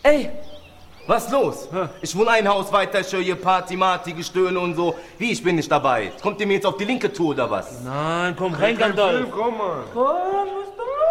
Ey, was los? Ich wohne ein Haus weiter, ich höre hier Party, Marty, Gestöhne und so. Wie, ich bin nicht dabei? Kommt ihr mir jetzt auf die linke Tour oder was? Nein, komm rein, Gandalf. Komm mal. Komm, musst du